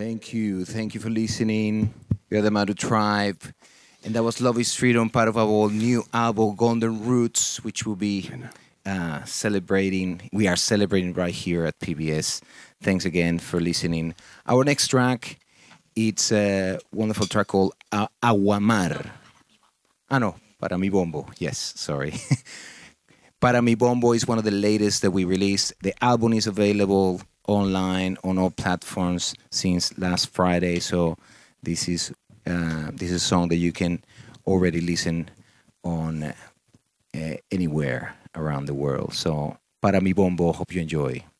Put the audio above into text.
Thank you. Thank you for listening. We are the Madu Tribe. And that was Love is Freedom, part of our new album, Golden Roots, which will be celebrating. We are celebrating right here at PBS. Thanks again for listening. Our next track, it's a wonderful track called Aguamar. Ah, no, Para Mi Bombo. Yes, sorry. Para Mi Bombo is one of the latest that we released. The album is available online on all platforms since last Friday. So this is a song that you can already listen on anywhere around the world. So Para Mi Bombo, hope you enjoy.